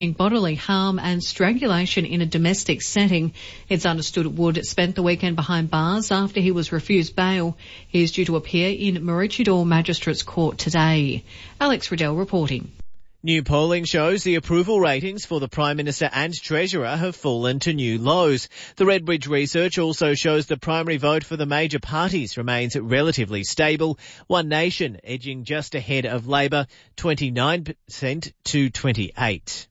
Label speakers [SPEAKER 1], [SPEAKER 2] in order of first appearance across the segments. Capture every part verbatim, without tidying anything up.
[SPEAKER 1] bodily harm and strangulation in a domestic setting. It's understood Wood spent the weekend behind bars after he was refused bail. He is due to appear in Maroochydore Magistrates Court today. Alex Riddell reporting.
[SPEAKER 2] New polling shows the approval ratings for the Prime Minister and Treasurer have fallen to new lows. The Redbridge research also shows the primary vote for the major parties remains relatively stable, One Nation edging just ahead of Labor, twenty-nine percent to twenty-eight percent.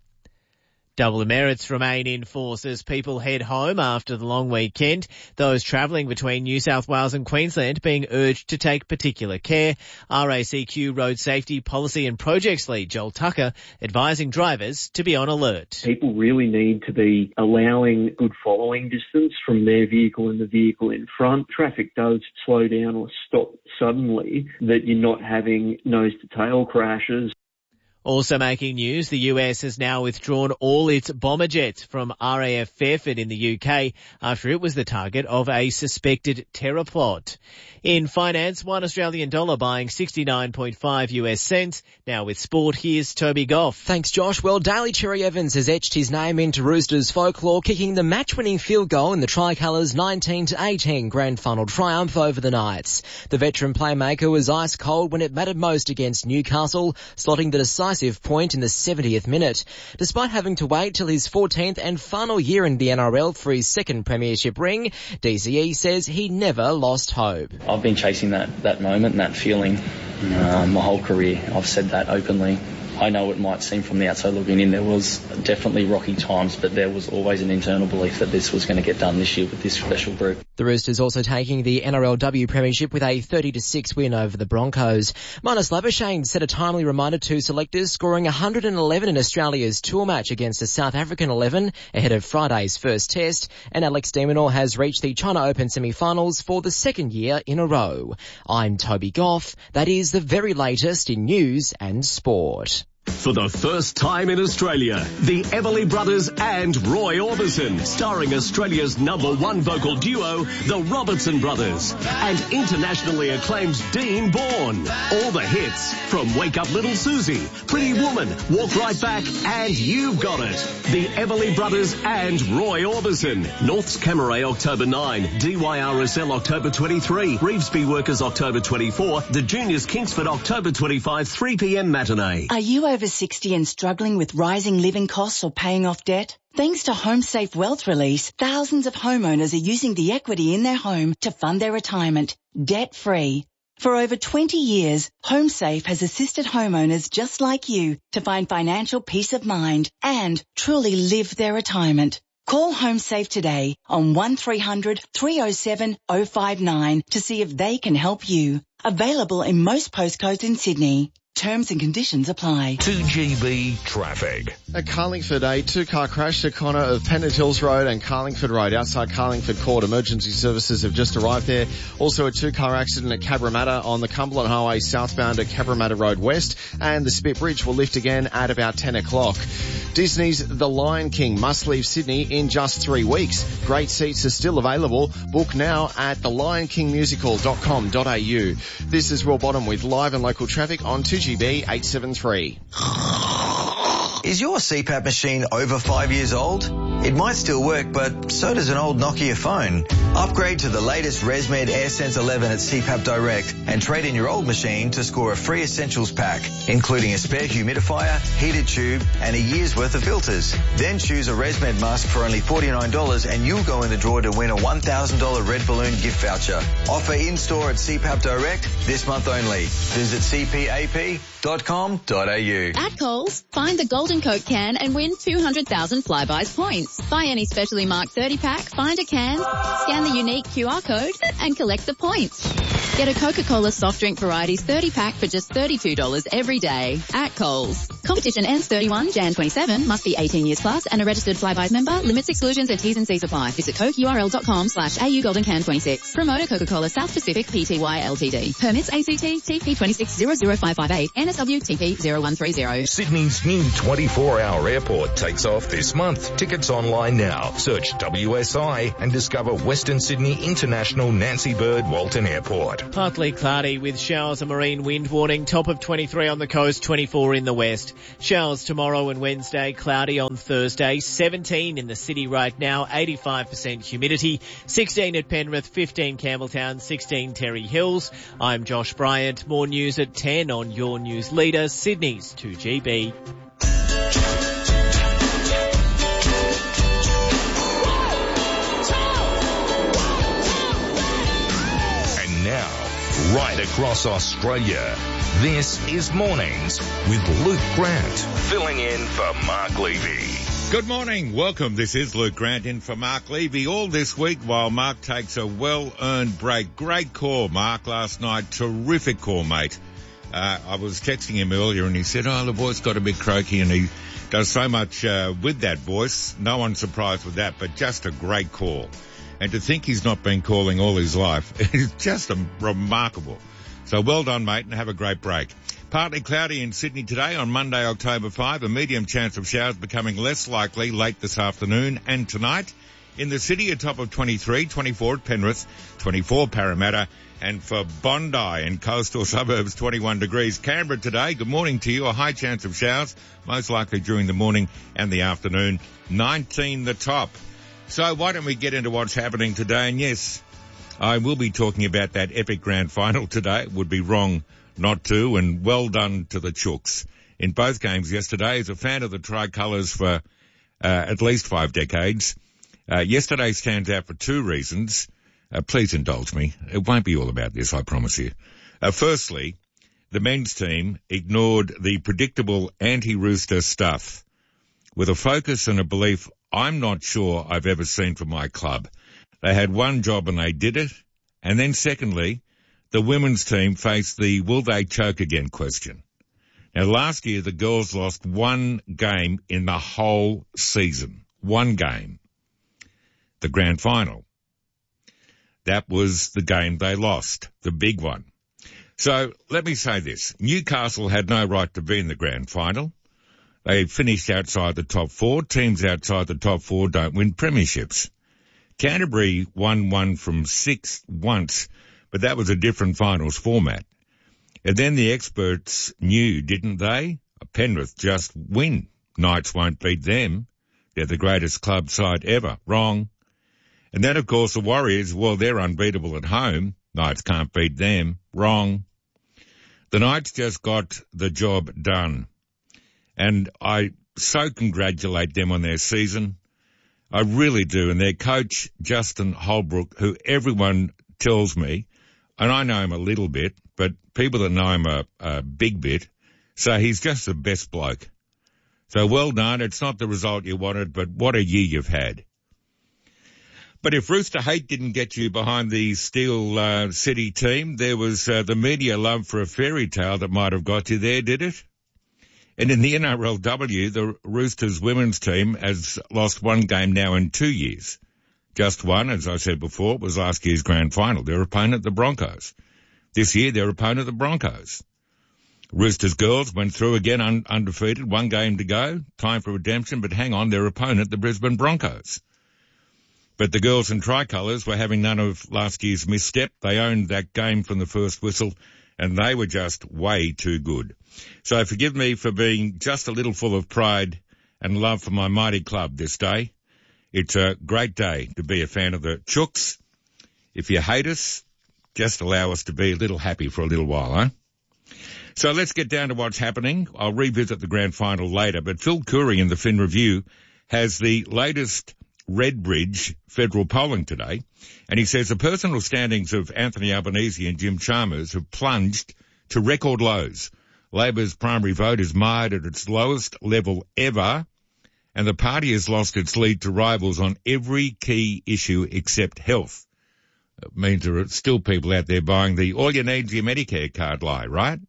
[SPEAKER 2] Double demerits remain in force as people head home after the long weekend. Those travelling between New South Wales and Queensland being urged to take particular care. R A C Q Road Safety Policy and Projects Lead Joel Tucker advising drivers to be on alert.
[SPEAKER 3] People really need to be allowing good following distance from their vehicle and the vehicle in front. Traffic does slow down or stop suddenly, that you're not having nose-to-tail crashes.
[SPEAKER 2] Also making news, the U S has now withdrawn all its bomber jets from R A F Fairford in the U K after it was the target of a suspected terror plot. In finance, one Australian dollar buying sixty-nine point five U S cents. Now with sport, here's Toby Goff.
[SPEAKER 4] Thanks, Josh. Well, Daly Cherry Evans has etched his name into Roosters folklore, kicking the match-winning field goal in the Tricolours' nineteen to eighteen grand final triumph over the Knights. The veteran playmaker was ice cold when it mattered most against Newcastle, slotting the decisive point in the seventieth minute. Despite having to wait till his fourteenth and final year in the N R L for his second premiership ring, D C E says he never lost hope.
[SPEAKER 5] I've been chasing that, that moment and that feeling uh, my whole career. I've said that openly. I know it might seem from the outside looking in, there was definitely rocky times, but there was always an internal belief that this was going to get done this year with this special group.
[SPEAKER 4] The Roosters also taking the N R L W Premiership with a thirty to six win over the Broncos. Marnus Labuschagne set a timely reminder to selectors, scoring one hundred eleven in Australia's tour match against the South African eleven ahead of Friday's first test, and Alex de Minaur has reached the China Open semi-finals for the second year in a row. I'm Toby Goff. That is the very latest in news and sport.
[SPEAKER 6] For the first time in Australia, the Everly Brothers and Roy Orbison, starring Australia's number one vocal duo, the Robertson Brothers, and internationally acclaimed Dean Bourne. All the hits from Wake Up Little Susie, Pretty Woman, Walk Right Back, and You've Got It. The Everly Brothers and Roy Orbison. North's Camaray October ninth, D Y R S L October twenty-three, Revesby Workers October twenty-fourth, the Juniors Kingsford October twenty-fifth, three p.m. matinee.
[SPEAKER 7] Are you over sixty and struggling with rising living costs or paying off debt? Thanks to HomeSafe Wealth Release, thousands of homeowners are using the equity in their home to fund their retirement, debt-free. For over twenty years, HomeSafe has assisted homeowners just like you to find financial peace of mind and truly live their retirement. Call HomeSafe today on one three hundred, three oh seven, oh five nine to see if they can help you. Available in most postcodes in Sydney. Terms and conditions apply.
[SPEAKER 8] two G B traffic.
[SPEAKER 9] At Carlingford, a two-car crash at corner of Pennant Hills Road and Carlingford Road outside Carlingford Court. Emergency services have just arrived there. Also a two-car accident at Cabramatta on the Cumberland Highway southbound at Cabramatta Road West. And the Spit Bridge will lift again at about ten o'clock. Disney's The Lion King must leave Sydney in just three weeks. Great seats are still available. Book now at the lion king musical dot com dot a u. This is Roy Bottom with live and local traffic on two G B eight seven three.
[SPEAKER 10] Is your C PAP machine over five years old? It might still work, but so does an old Nokia phone. Upgrade to the latest ResMed AirSense eleven at C PAP Direct and trade in your old machine to score a free essentials pack, including a spare humidifier, heated tube, and a year's worth of filters. Then choose a ResMed mask for only forty-nine dollars and you'll go in the draw to win a one thousand dollars Red Balloon gift voucher. Offer in-store at C PAP Direct this month only. Visit c p a p dot com dot a u.
[SPEAKER 11] At Coles, find the Golden Coke can and win two hundred thousand Flybuys points. Buy any specially marked thirty pack, find a can, scan the unique Q R code, and collect the points. Get a Coca-Cola soft drink varieties thirty pack for just thirty-two dollars every day at Coles. Competition ends thirty-first January twenty-seven. Must be eighteen years plus and a registered Flybuys member. Limits, exclusions, and T's and C's apply. Visit coke u r l dot com slash a u golden can twenty-six. Promoter Coca-Cola South Pacific Pty Ltd. Permits A C T T P two six zero zero five five eight N S W T P zero one three zero.
[SPEAKER 8] Sydney's new twenty-four hour airport takes off this month. Tickets online now. Search W S I and discover Western Sydney International Nancy Bird Walton Airport.
[SPEAKER 2] Partly cloudy with showers and marine wind warning. Top of twenty-three on the coast, twenty-four in the west. Showers tomorrow and Wednesday, cloudy on Thursday. seventeen in the city right now, eighty-five percent humidity. sixteen at Penrith, fifteen Campbelltown, sixteen Terry Hills. I'm Josh Bryant. More news at ten on your news leader, Sydney's two G B.
[SPEAKER 8] Right across Australia, this is Mornings with Luke Grant, filling in for Mark Levy.
[SPEAKER 12] Good morning. Welcome. This is Luke Grant in for Mark Levy. All this week while Mark takes a well-earned break. Great call, Mark, last night. Terrific call, mate. Uh, I was texting him earlier and he said, oh, the voice got a bit croaky, and he does so much uh, with that voice. No one's surprised with that, but just a great call. And to think he's not been calling all his life is just a, remarkable. So well done, mate, and have a great break. Partly cloudy in Sydney today on Monday, October fifth. A medium chance of showers becoming less likely late this afternoon and tonight. In the city, a top of twenty-three, twenty-four at Penrith, twenty-four Parramatta, and for Bondi and coastal suburbs, twenty-one degrees. Canberra today, good morning to you. A high chance of showers, most likely during the morning and the afternoon. nineteen the top. So why don't we get into what's happening today? And yes, I will be talking about that epic grand final today. It would be wrong not to, and well done to the Chooks. In both games yesterday, as a fan of the Tricolours for uh, at least five decades, uh, yesterday stands out for two reasons. Uh, please indulge me. It won't be all about this, I promise you. Uh, firstly, the men's team ignored the predictable anti-Rooster stuff with a focus and a belief I'm not sure I've ever seen from my club. They had one job and they did it. And then secondly, the women's team faced the will they choke again question. Now last year the girls lost one game in the whole season. One game. The grand final. That was the game they lost. The big one. So let me say this. Newcastle had no right to be in the grand final. They finished outside the top four. Teams outside the top four don't win premierships. Canterbury won one from six once, but that was a different finals format. And then the experts knew, didn't they? Penrith just win. Knights won't beat them. They're the greatest club side ever. Wrong. And then, of course, the Warriors, well, they're unbeatable at home. Knights can't beat them. Wrong. The Knights just got the job done. And I so congratulate them on their season. I really do. And their coach, Justin Holbrook, who everyone tells me, and I know him a little bit, but people that know him a, a big bit, say he's just the best bloke. So well done. It's not the result you wanted, but what a year you've had. But if Rooster hate didn't get you behind the Steel uh, City team, there was uh, the media love for a fairy tale that might have got you there, did it? And in the N R L W, the Roosters women's team has lost one game now in two years. Just one, as I said before, was last year's grand final. Their opponent, the Broncos. This year, their opponent, the Broncos. Roosters girls went through again un- undefeated, one game to go, time for redemption, but hang on, their opponent, the Brisbane Broncos. But the girls in Tricolours were having none of last year's misstep. They owned that game from the first whistle, and they were just way too good. So forgive me for being just a little full of pride and love for my mighty club this day. It's a great day to be a fan of the Chooks. If you hate us, just allow us to be a little happy for a little while, huh? So let's get down to what's happening. I'll revisit the grand final later, but Phil Curry in the Fin Review has the latest Redbridge federal polling today, and he says the personal standings of Anthony Albanese and Jim Chalmers have plunged to record lows. Labor's primary vote is mired at its lowest level ever, and the party has lost its lead to rivals on every key issue except health. It means there are still people out there buying the all you need your Medicare card lie, right?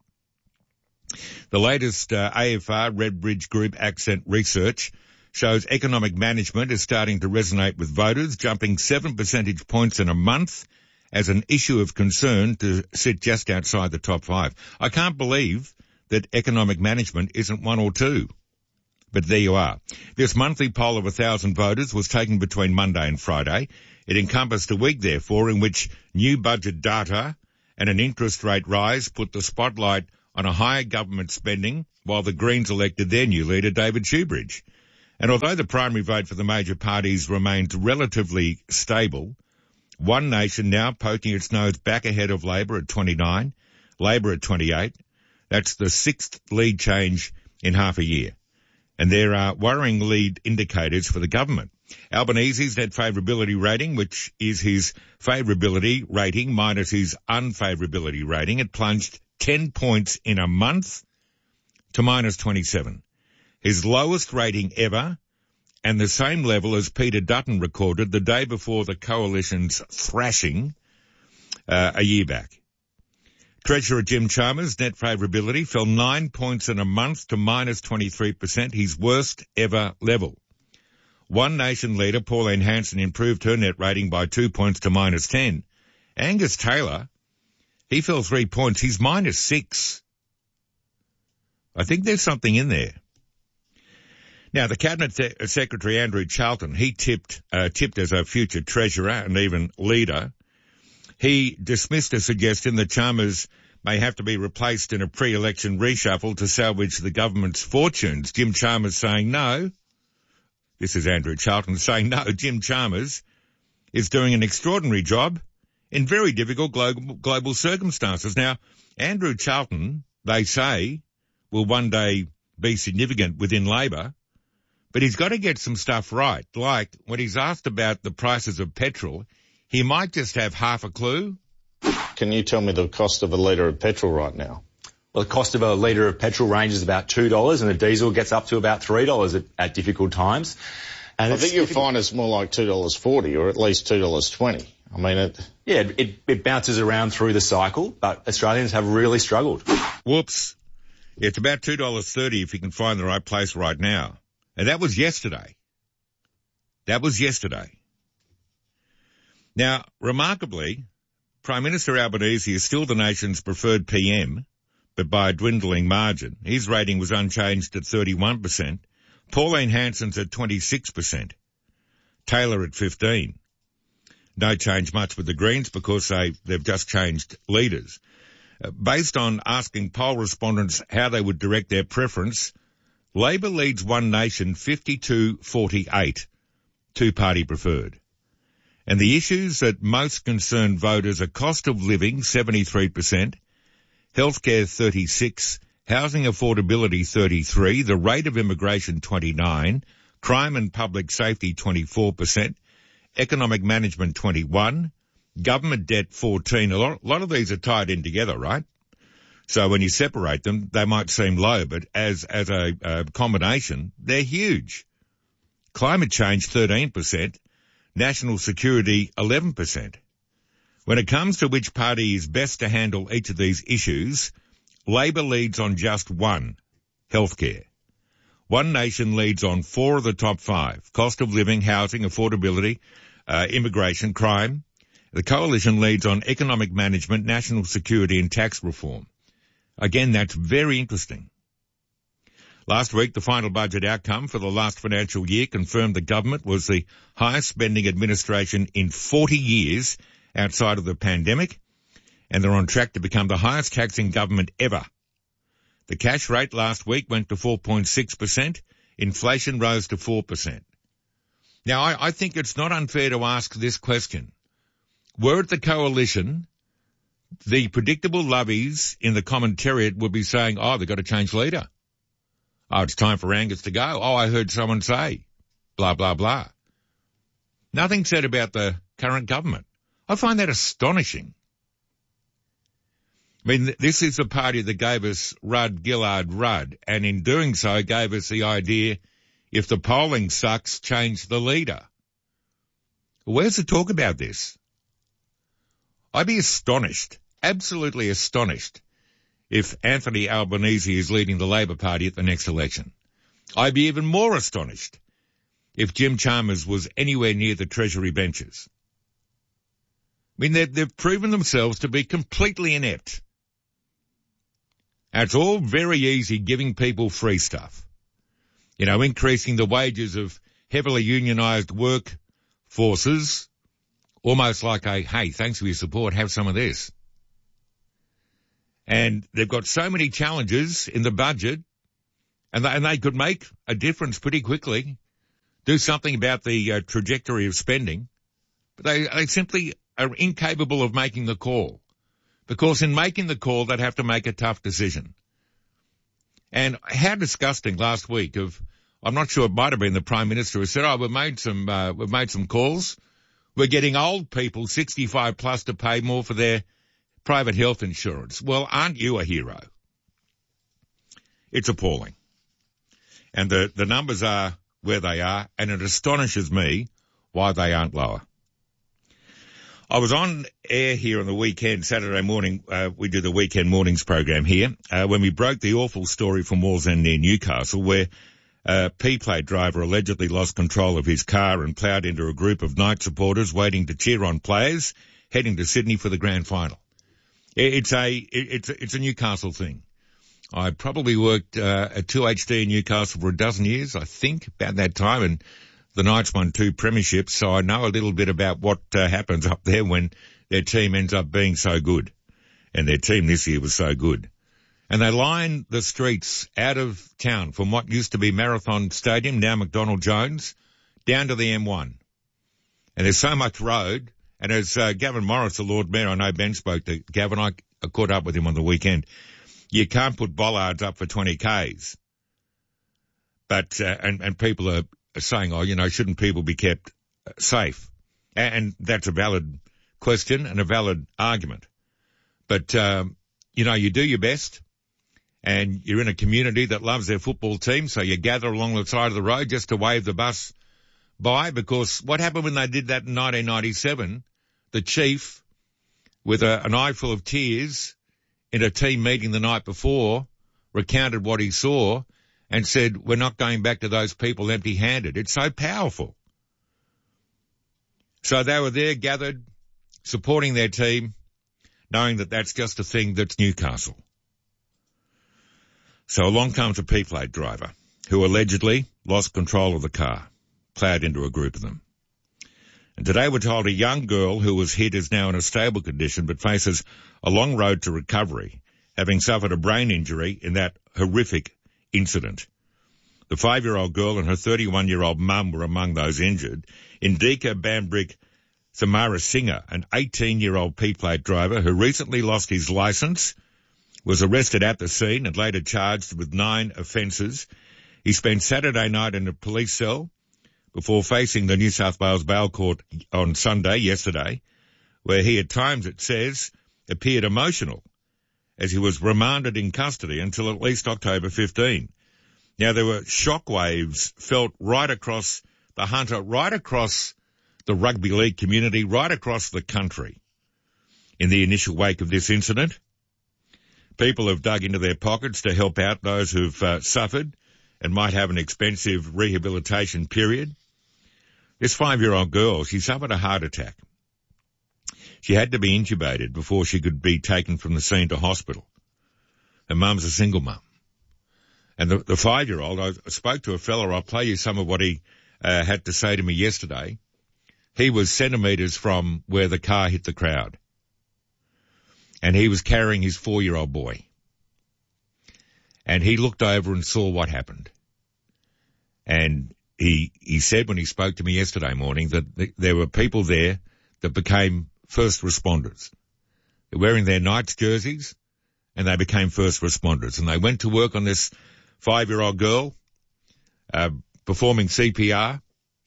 [SPEAKER 12] The latest uh, A F R Redbridge Group Accent research shows economic management is starting to resonate with voters, jumping seven percentage points in a month as an issue of concern to sit just outside the top five. I can't believe that economic management isn't one or two. But there you are. This monthly poll of a thousand voters was taken between Monday and Friday. It encompassed a week, therefore, in which new budget data and an interest rate rise put the spotlight on a higher government spending while the Greens elected their new leader, David Shoebridge. And although the primary vote for the major parties remains relatively stable, One Nation now poking its nose back ahead of Labor at twenty-nine, Labor at twenty-eight. That's the sixth lead change in half a year. And there are worrying lead indicators for the government. Albanese's net favourability rating, which is his favourability rating minus his unfavourability rating, it plunged ten points in a month to minus twenty-seven. His lowest rating ever, and the same level as Peter Dutton recorded the day before the Coalition's thrashing uh, a year back. Treasurer Jim Chalmers' net favourability fell nine points in a month to minus twenty-three percent, his worst ever level. One Nation leader Pauline Hanson improved her net rating by two points to minus ten. Angus Taylor, he fell three points. He's minus six. I think there's something in there. Now, the Cabinet Se- Secretary Andrew Charlton, he tipped, uh, tipped as a future treasurer and even leader. He dismissed a suggestion that Chalmers may have to be replaced in a pre-election reshuffle to salvage the government's fortunes. Jim Chalmers saying no. This is Andrew Charlton saying no. Jim Chalmers is doing an extraordinary job in very difficult global, global circumstances. Now, Andrew Charlton, they say, will one day be significant within Labor, but he's got to get some stuff right. Like when he's asked about the prices of petrol, he might just have half a clue.
[SPEAKER 13] Can you tell me the cost of a litre of petrol right now?
[SPEAKER 14] Well, the cost of a litre of petrol ranges about two dollars and the diesel gets up to about three dollars at, at difficult times. And
[SPEAKER 13] I think you'll find it's more like two dollars forty or at least two dollars twenty. I mean, it...
[SPEAKER 14] Yeah, it, it bounces around through the cycle, but Australians have really struggled.
[SPEAKER 12] Whoops. It's about two dollars thirty if you can find the right place right now. And that was yesterday. That was yesterday. Now, remarkably, Prime Minister Albanese is still the nation's preferred P M, but by a dwindling margin. His rating was unchanged at thirty-one percent. Pauline Hanson's at twenty-six percent. Taylor at fifteen. No change much with the Greens because they, they've just changed leaders. Uh, based on asking poll respondents how they would direct their preference, Labor leads One Nation fifty-two forty-eight, two-party preferred. And the issues that most concern voters are cost of living, seventy-three percent, healthcare, thirty-six percent, housing affordability, thirty-three percent, the rate of immigration, twenty-nine percent, crime and public safety, twenty-four percent, economic management, twenty-one percent, government debt, fourteen percent. A lot, a lot of these are tied in together, right? So when you separate them, they might seem low, but as, as a, a combination, they're huge. Climate change, thirteen percent. National security, eleven percent. When it comes to which party is best to handle each of these issues, Labor leads on just one, healthcare. One Nation leads on four of the top five, cost of living, housing, affordability, uh, immigration, crime. The Coalition leads on economic management, national security and tax reform. Again, that's very interesting. Last week, the final budget outcome for the last financial year confirmed the government was the highest spending administration in forty years outside of the pandemic, and they're on track to become the highest taxing government ever. The cash rate last week went to four point six percent. Inflation rose to four percent. Now, I, I think it's not unfair to ask this question. Were it the Coalition, the predictable lovies in the commentariat would be saying, oh, they've got to change leader. Oh, it's time for Angus to go. Oh, I heard someone say, blah, blah, blah. Nothing said about the current government. I find that astonishing. I mean, this is the party that gave us Rudd, Gillard, Rudd, and in doing so gave us the idea, if the polling sucks, change the leader. Where's the talk about this? I'd be astonished, absolutely astonished, if Anthony Albanese is leading the Labor Party at the next election. I'd be even more astonished if Jim Chalmers was anywhere near the Treasury benches. I mean, they've, they've proven themselves to be completely inept. And it's all very easy giving people free stuff. You know, increasing the wages of heavily unionised work forces, almost like a, hey, thanks for your support, have some of this. And they've got so many challenges in the budget, and they, and they could make a difference pretty quickly, do something about the uh, trajectory of spending, but they, they simply are incapable of making the call. Because in making the call, they'd have to make a tough decision. And how disgusting last week of, I'm not sure, it might have been the Prime Minister who said, oh, we've made some, uh, we've made some calls. We're getting old people, sixty-five plus, to pay more for their private health insurance. Well, aren't you a hero? It's appalling. And the, the numbers are where they are, and it astonishes me why they aren't lower. I was on air here on the weekend, Saturday morning. Uh, we do the weekend mornings program here, uh, when we broke the awful story from Wallsend near Newcastle, where a P-plate driver allegedly lost control of his car and ploughed into a group of Knight supporters waiting to cheer on players heading to Sydney for the grand final. It's a, it's a, it's a Newcastle thing. I probably worked, uh, at two H D in Newcastle for a dozen years, I think, about that time, and the Knights won two premierships, so I know a little bit about what uh, happens up there when their team ends up being so good. And their team this year was so good. And they line the streets out of town from what used to be Marathon Stadium, now McDonald Jones, down to the M one. And there's so much road. And as uh, Gavin Morris, the Lord Mayor, I know Ben spoke to Gavin, I caught up with him on the weekend, you can't put bollards up for twenty kays. But, uh, and, and people are saying, oh, you know, shouldn't people be kept safe? And that's a valid question and a valid argument. But, um, you know, you do your best, and you're in a community that loves their football team, so you gather along the side of the road just to wave the bus by, because what happened when they did that in nineteen ninety-seven, the chief, with a, an eye full of tears in a team meeting the night before, recounted what he saw and said, we're not going back to those people empty-handed. It's so powerful. So they were there gathered, supporting their team, knowing that that's just a thing that's Newcastle. So along comes a P-plate driver who allegedly lost control of the car, ploughed into a group of them. And today we're told a young girl who was hit is now in a stable condition but faces a long road to recovery, having suffered a brain injury in that horrific incident. The five-year-old girl and her thirty-one-year-old mum were among those injured. Indika Bambrick Samara Singer, an eighteen-year-old P-plate driver who recently lost his licence, was arrested at the scene and later charged with nine offences. He spent Saturday night in a police cell before facing the New South Wales Bail Court on Sunday, yesterday, where he at times, it says, appeared emotional as he was remanded in custody until at least October fifteenth. Now, there were shockwaves felt right across the Hunter, right across the rugby league community, right across the country in the initial wake of this incident. People have dug into their pockets to help out those who've uh, suffered and might have an expensive rehabilitation period. This five-year-old girl, she suffered a heart attack. She had to be intubated before she could be taken from the scene to hospital. Her mum's a single mum. And the, the five-year-old, I spoke to a fella, I'll play you some of what he uh, had to say to me yesterday. He was centimetres from where the car hit the crowd. And he was carrying his four-year-old boy. And he looked over and saw what happened. And he he said when he spoke to me yesterday morning that th- there were people there that became first responders. They're wearing their Knights jerseys, and they became first responders. And they went to work on this five-year-old girl, uh, performing C P R,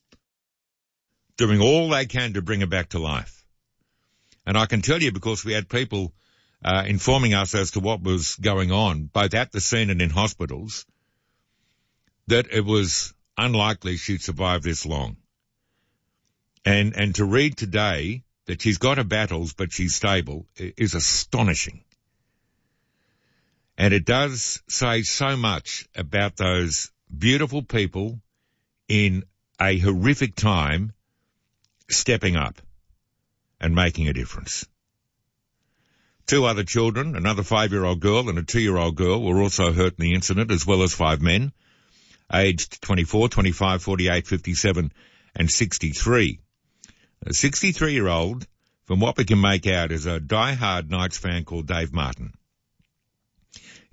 [SPEAKER 12] doing all they can to bring her back to life. And I can tell you, because we had people uh, informing us as to what was going on, both at the scene and in hospitals, that it was unlikely she'd survive this long. And and to read today that she's got her battles but she's stable is astonishing. And it does say so much about those beautiful people in a horrific time stepping up and making a difference. Two other children, another five-year-old girl and a two-year-old girl, were also hurt in the incident, as well as five men, aged twenty-four, twenty-five, forty-eight, fifty-seven and sixty-three. A sixty-three-year-old, from what we can make out, is a die-hard Knights fan called Dave Martin.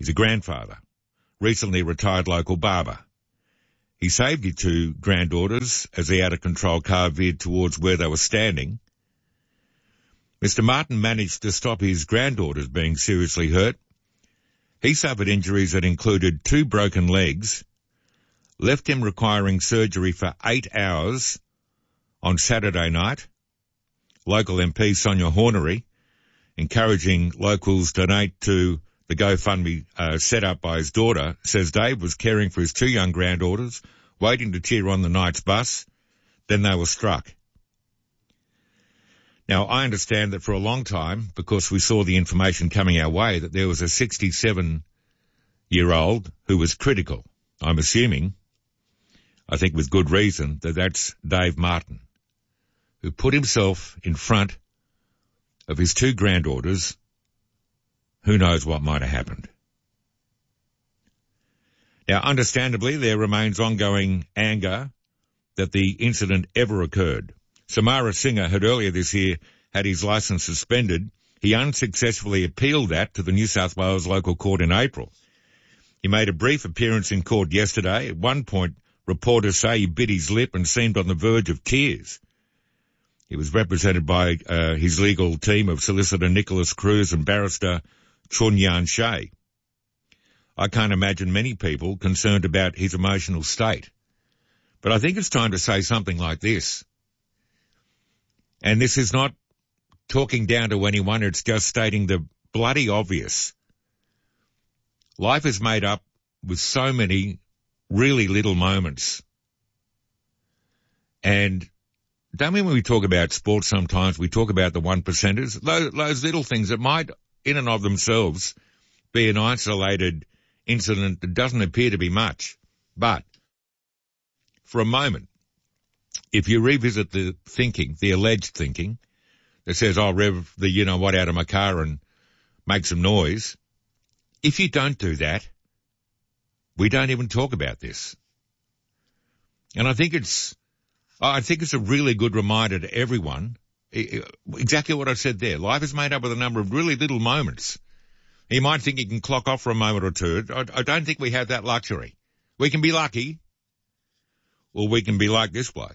[SPEAKER 12] He's a grandfather, recently retired local barber. He saved his two granddaughters as the out-of-control car veered towards where they were standing. Mister Martin managed to stop his granddaughters being seriously hurt. He suffered injuries that included two broken legs, left him requiring surgery for eight hours on Saturday night. Local M P Sonia Hornery encouraging locals to donate to the GoFundMe uh, set up by his daughter, says Dave was caring for his two young granddaughters, waiting to cheer on the night's bus. Then they were struck. Now, I understand that for a long time, because we saw the information coming our way, that there was a sixty-seven-year-old who was critical. I'm assuming, I think with good reason, that that's Dave Martin, who put himself in front of his two granddaughters. Who knows what might have happened. Now, understandably, there remains ongoing anger that the incident ever occurred. Samara Singer had earlier this year had his licence suspended. He unsuccessfully appealed that to the New South Wales local court in April. He made a brief appearance in court yesterday. At one point, reporters say he bit his lip and seemed on the verge of tears. He was represented by uh, his legal team of solicitor Nicholas Cruz and barrister Chun Yan Shea. I can't imagine many people concerned about his emotional state. But I think it's time to say something like this. And this is not talking down to anyone, it's just stating the bloody obvious. Life is made up with so many really little moments. And don't we, when we talk about sports sometimes, we talk about the one percenters, those, those little things that might, in and of themselves, be an isolated incident that doesn't appear to be much. But for a moment, if you revisit the thinking, the alleged thinking, that says, I'll rev the you know what out of my car and make some noise, if you don't do that, we don't even talk about this. And I think it's, I think it's a really good reminder to everyone, exactly what I said there. Life is made up of a number of really little moments. You might think you can clock off for a moment or two. I, I don't think we have that luxury. We can be lucky, or we can be like this bloke.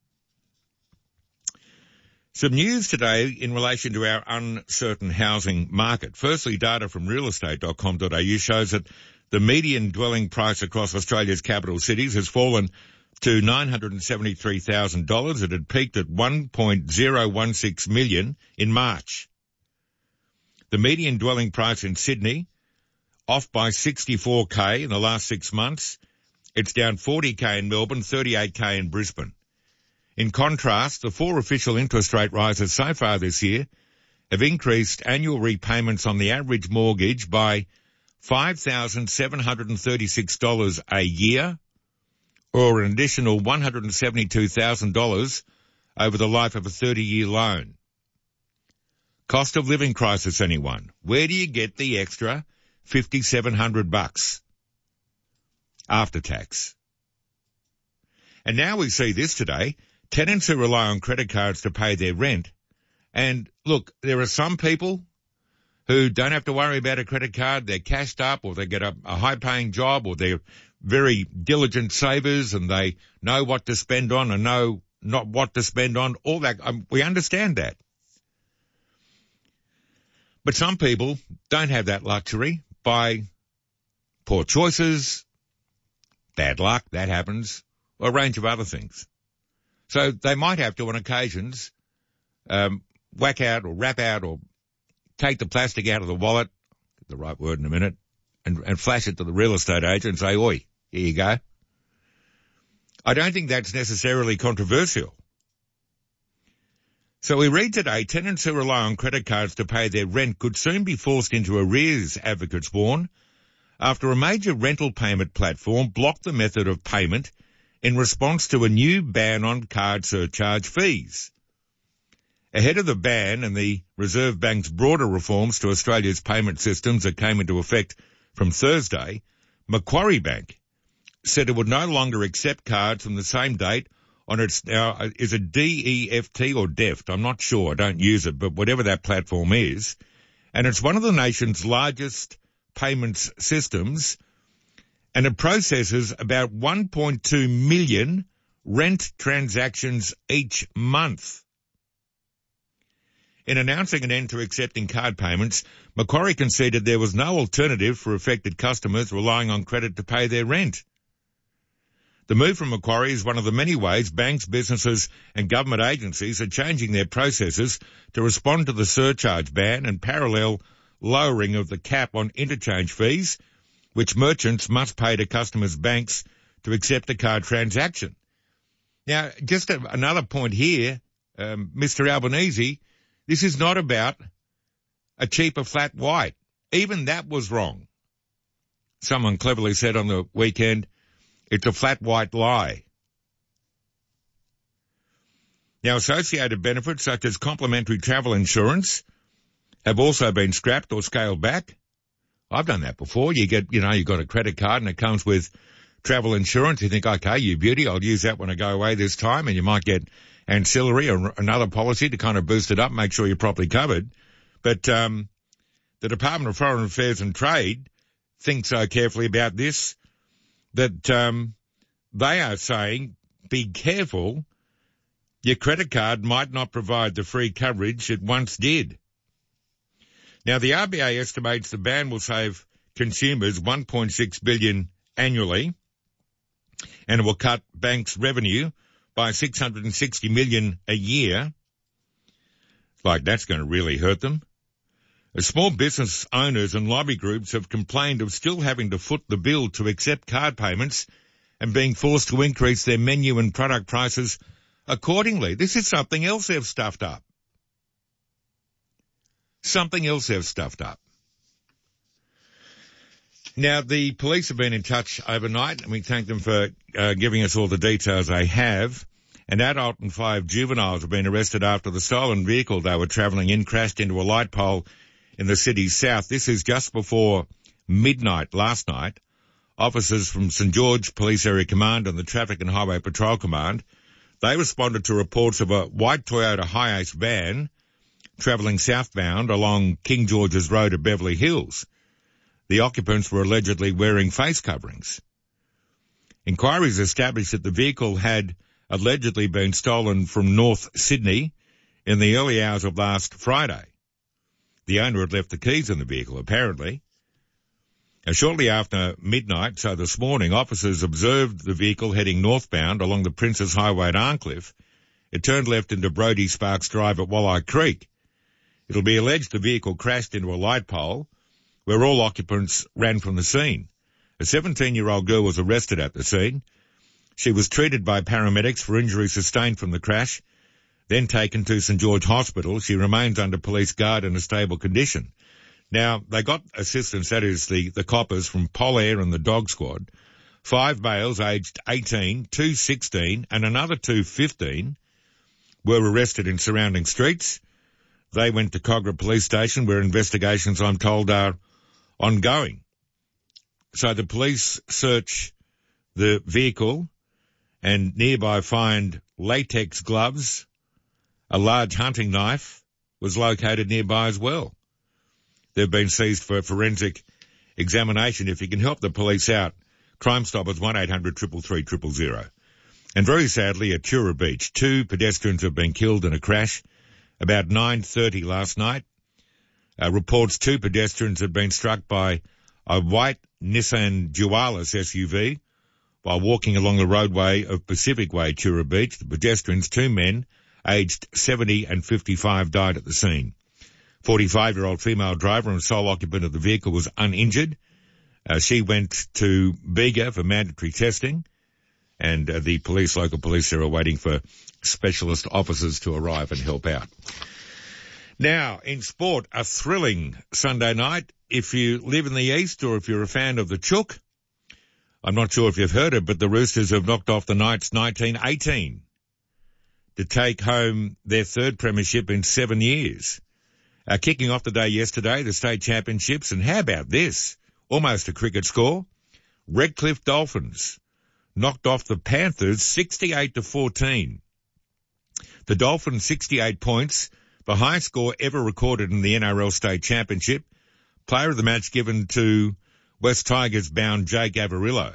[SPEAKER 12] Some news today in relation to our uncertain housing market. Firstly, data from real estate dot com dot a u shows that the median dwelling price across Australia's capital cities has fallen to nine hundred seventy-three thousand dollars. It had peaked at one point zero one six million dollars in March. The median dwelling price in Sydney, off by sixty-four thousand in the last six months. It's down forty thousand in Melbourne, thirty-eight thousand in Brisbane. In contrast, the four official interest rate rises so far this year have increased annual repayments on the average mortgage by five thousand seven hundred thirty-six dollars a year, or an additional one hundred seventy-two thousand dollars over the life of a thirty-year loan. Cost of living crisis, anyone? Where do you get the extra fifty-seven hundred bucks after tax? And now we see this today. Tenants who rely on credit cards to pay their rent. And look, there are some people who don't have to worry about a credit card. They're cashed up, or they get a, a high-paying job, or they're very diligent savers and they know what to spend on and know not what to spend on. All that, um, we understand that. But some people don't have that luxury by poor choices, bad luck, that happens, or a range of other things. So they might have to, on occasions, um, whack out or wrap out or take the plastic out of the wallet, get the right word in a minute, and, and flash it to the real estate agent and say, oi, here you go. I don't think that's necessarily controversial. So we read today, tenants who rely on credit cards to pay their rent could soon be forced into arrears, advocates warn, after a major rental payment platform blocked the method of payment in response to a new ban on card surcharge fees. Ahead of the ban and the Reserve Bank's broader reforms to Australia's payment systems that came into effect from Thursday, Macquarie Bank said it would no longer accept cards from the same date on its now is it D E F T or D E F T? I'm not sure. I don't use it, but whatever that platform is. And it's one of the nation's largest payments systems, and it processes about one point two million rent transactions each month. In announcing an end to accepting card payments, Macquarie conceded there was no alternative for affected customers relying on credit to pay their rent. The move from Macquarie is one of the many ways banks, businesses and government agencies are changing their processes to respond to the surcharge ban and parallel lowering of the cap on interchange fees, which merchants must pay to customers' banks to accept a card transaction. Now, just a, another point here, um, Mister Albanese, this is not about a cheaper flat white. Even that was wrong. Someone cleverly said on the weekend, it's a flat white lie. Now, associated benefits such as complimentary travel insurance have also been scrapped or scaled back. I've done that before. You get, you know, you've got a credit card and it comes with travel insurance. You think, okay, you beauty, I'll use that when I go away this time, and you might get ancillary or another policy to kind of boost it up, make sure you're properly covered. But um, the Department of Foreign Affairs and Trade thinks so carefully about this that um, they are saying, be careful, your credit card might not provide the free coverage it once did. Now, the R B A estimates the ban will save consumers one point six billion dollars annually, and it will cut banks' revenue by six hundred sixty million dollars a year. Like, that's going to really hurt them. The small business owners and lobby groups have complained of still having to foot the bill to accept card payments and being forced to increase their menu and product prices accordingly. This is something else they've stuffed up. Something else they've stuffed up. Now, the police have been in touch overnight, and we thank them for uh, giving us all the details they have. An adult and five juveniles have been arrested after the stolen vehicle they were travelling in crashed into a light pole in the city's south. This is just before midnight last night. Officers from St George Police Area Command and the Traffic and Highway Patrol Command, they responded to reports of a white Toyota Hiace van travelling southbound along King George's Road at Beverly Hills. The occupants were allegedly wearing face coverings. Inquiries established that the vehicle had allegedly been stolen from North Sydney in the early hours of last Friday. The owner had left the keys in the vehicle, apparently. Now, shortly after midnight, so this morning, officers observed the vehicle heading northbound along the Princes Highway at Arncliffe. It turned left into Brodie Sparks Drive at Walleye Creek. It'll be alleged the vehicle crashed into a light pole where all occupants ran from the scene. A seventeen-year-old girl was arrested at the scene. She was treated by paramedics for injuries sustained from the crash, then taken to St George Hospital. She remains under police guard in a stable condition. Now, they got assistance, that is the, the coppers from Polair and the dog squad. Five males aged eighteen, two sixteen and another two fifteen were arrested in surrounding streets. They went to Cogra Police Station where investigations, I'm told, are ongoing. So the police search the vehicle and nearby find latex gloves. A large hunting knife was located nearby as well. They've been seized for forensic examination. If you can help the police out, Crime Stoppers, one eight hundred three three three zero zero. And very sadly, at Tura Beach, two pedestrians have been killed in a crash about nine thirty last night. Uh, reports two pedestrians had been struck by a white Nissan Dualis S U V while walking along the roadway of Pacific Way, Tura Beach. The pedestrians, two men, aged seventy and fifty-five, died at the scene. forty-five-year-old female driver and sole occupant of the vehicle was uninjured. Uh, she went to Bega for mandatory testing, and uh, the police, local police, are waiting for specialist officers to arrive and help out. Now, in sport, a thrilling Sunday night. If you live in the east or if you're a fan of the Chook, I'm not sure if you've heard it, but the Roosters have knocked off the Knights nineteen eighteen to take home their third premiership in seven years. Uh, kicking off the day yesterday, the state championships, and how about this? Almost a cricket score. Redcliffe Dolphins knocked off the Panthers sixty-eight to fourteen. The Dolphins sixty-eight points, the highest score ever recorded in the N R L state championship. Player of the match given to West Tigers bound Jake Averillo.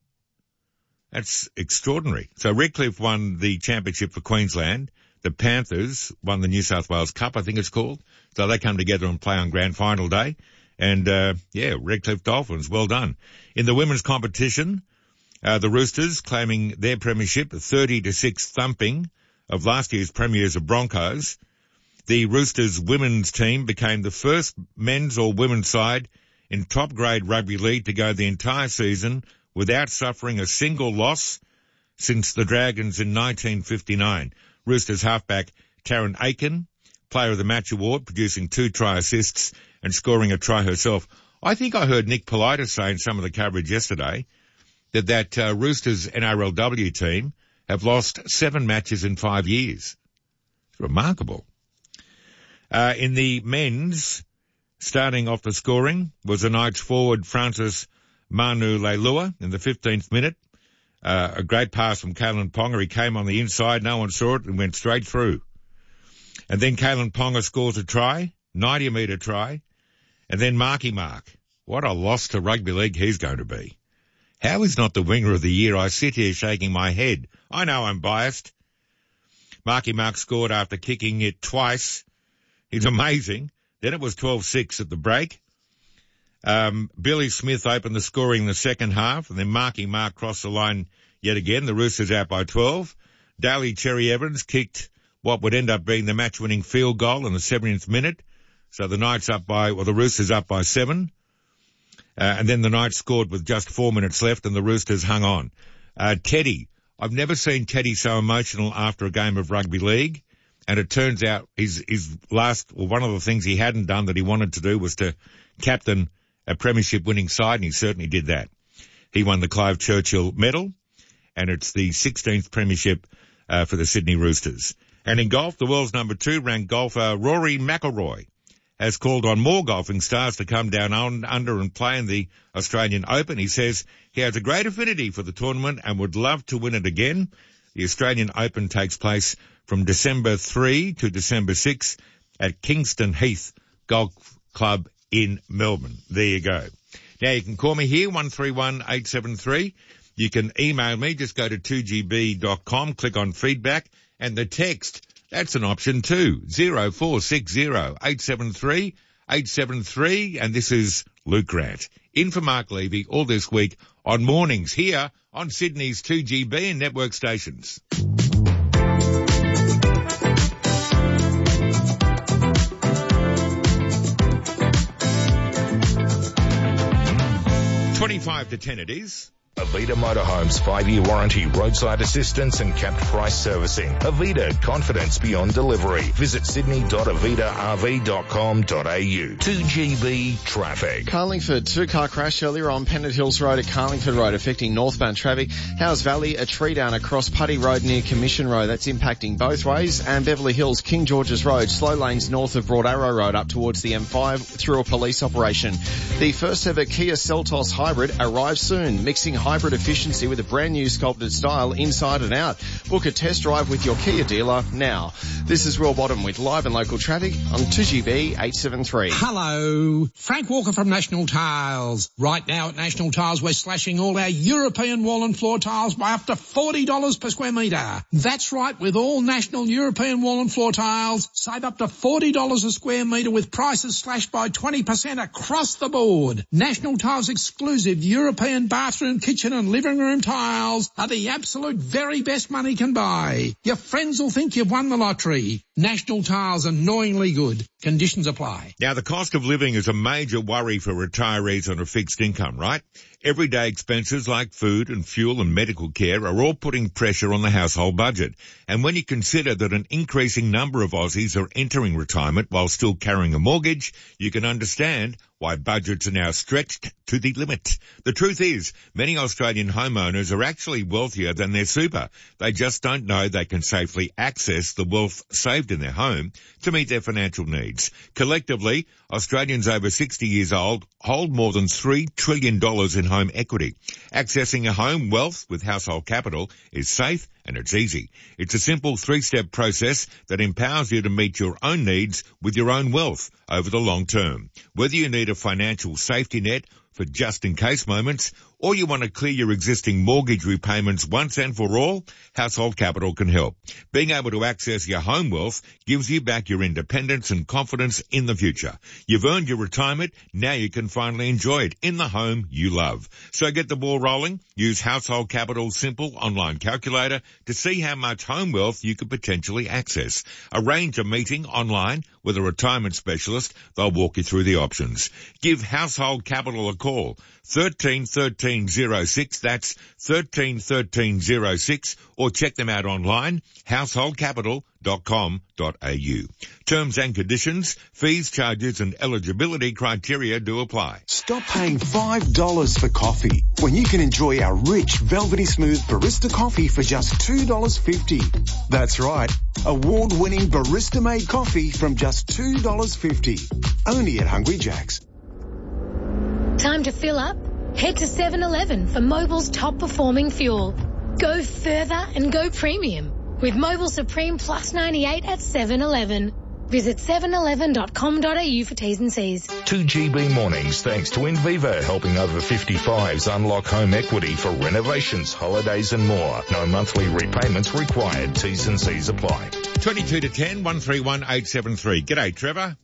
[SPEAKER 12] That's extraordinary. So Redcliffe won the championship for Queensland. The Panthers won the New South Wales Cup, I think it's called. So they come together and play on grand final day. And, uh, yeah, Redcliffe Dolphins, well done. In the women's competition, uh, the Roosters claiming their premiership, a thirty to six thumping of last year's premiers of Broncos. The Roosters women's team became the first men's or women's side in top grade rugby league to go the entire season without suffering a single loss since the Dragons in nineteen fifty-nine. Roosters halfback Taryn Aiken, player of the match award, producing two try assists and scoring a try herself. I think I heard Nick Politis say in some of the coverage yesterday that that uh, Roosters N R L W team have lost seven matches in five years. It's remarkable. Uh, in the men's, starting off the scoring was the Knights forward Francis Manu Leilua in the fifteenth minute. Uh, a great pass from Kalen Ponga. He came on the inside. No one saw it and went straight through. And then Kalen Ponga scores a try, ninety metre try. And then Marky Mark. What a loss to rugby league he's going to be. How is not the winger of the year? I sit here shaking my head. I know I'm biased. Marky Mark scored after kicking it twice. He's amazing. Then it was twelve six at the break. Um, Billy Smith opened the scoring in the second half, and then Marky Mark crossed the line yet again. The Roosters out by twelve. Daly Cherry Evans kicked what would end up being the match-winning field goal in the seventieth minute. So the Knights up by, or the Roosters up by seven. Uh, and then the Knights scored with just four minutes left, and the Roosters hung on. Uh, Teddy. I've never seen Teddy so emotional after a game of rugby league. And it turns out his, his last, or one of the things he hadn't done that he wanted to do was to captain a premiership winning side, and he certainly did that. He won the Clive Churchill medal, and it's the sixteenth premiership uh, for the Sydney Roosters. And in golf, the world's number two ranked golfer Rory McIlroy has called on more golfing stars to come down on, under and play in the Australian Open. He says he has a great affinity for the tournament and would love to win it again. The Australian Open takes place from December third to December sixth at Kingston Heath Golf Club in Melbourne. There you go. Now you can call me here, one three one eight seven three. You can email me, just go to two g b dot com, click on feedback, and the text, that's an option too, zero four six zero eight seven three eight seven three, and this is Luke Grant. In for Mark Levy all this week on mornings here on Sydney's two G B and network stations. twenty-five to ten it is.
[SPEAKER 8] Avita Motorhomes five-year warranty, roadside assistance and capped price servicing. Avita, confidence beyond delivery. Visit sydney dot avita r v dot com dot a u. two G B traffic.
[SPEAKER 9] Carlingford, two-car crash earlier on Pennant Hills Road at Carlingford Road affecting northbound traffic. Howes Valley, a tree down across Putty Road near Commission Road. That's impacting both ways. And Beverly Hills, King George's Road, slow lanes north of Broad Arrow Road up towards the M five through a police operation. The first ever Kia Seltos Hybrid arrives soon, mixing hybrid efficiency with a brand new sculpted style inside and out. Book a test drive with your Kia dealer now. This is Will Bottom with live and local traffic on two G B eight seven three.
[SPEAKER 15] Hello, Frank Walker from National Tiles. Right now at National Tiles we're slashing all our European wall and floor tiles by up to forty dollars per square metre. That's right, with all National European wall and floor tiles, save up to forty dollars a square metre with prices slashed by twenty percent across the board. National Tiles exclusive European bathroom, kitchen and living room tiles are the absolute very best money can buy. Your friends will think you've won the lottery. National Tiles, annoyingly good. Conditions apply.
[SPEAKER 12] Now, the cost of living is a major worry for retirees on a fixed income, right? Everyday expenses like food and fuel and medical care are all putting pressure on the household budget. And when you consider that an increasing number of Aussies are entering retirement while still carrying a mortgage, you can understand why budgets are now stretched to the limit. The truth is, many Australian homeowners are actually wealthier than their super. They just don't know they can safely access the wealth saved in their home to meet their financial needs. Collectively, Australians over sixty years old hold more than three trillion dollars in home equity. Accessing a home wealth with household capital is safe and it's easy. It's a simple three-step process that empowers you to meet your own needs with your own wealth over the long term. Whether you need a a financial safety net for just-in-case moments, or you want to clear your existing mortgage repayments once and for all, Household Capital can help. Being able to access your home wealth gives you back your independence and confidence in the future. You've earned your retirement, now you can finally enjoy it in the home you love. So get the ball rolling. Use Household Capital's simple online calculator to see how much home wealth you could potentially access. Arrange a meeting online with a retirement specialist. They'll walk you through the options. Give Household Capital a call. thirteen thirteen oh six, that's thirteen thirteen oh six, or check them out online, household capital dot com dot a u. Terms and conditions, fees, charges and eligibility criteria do apply.
[SPEAKER 16] Stop paying five dollars for coffee when you can enjoy our rich, velvety smooth barista coffee for just two dollars fifty. That's right, award-winning barista-made coffee from just two dollars fifty. Only at Hungry Jack's.
[SPEAKER 17] Time to fill up? Head to seven eleven for Mobil's top performing fuel. Go further and go premium with Mobil Supreme Plus ninety-eight at seven eleven. Visit seven eleven dot com dot a u for T's and C's.
[SPEAKER 8] two G B mornings thanks to Inviva, helping over fifty-fives unlock home equity for renovations, holidays and more. No monthly repayments required. T's and C's apply.
[SPEAKER 12] twenty-two to ten, one three one eight seven three. G'day, Trevor.